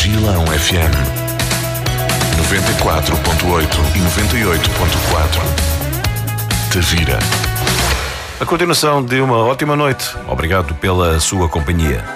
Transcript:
Gilão FM 94.8 e 98.4. Tavira. A continuação de uma ótima noite. Obrigado pela sua companhia.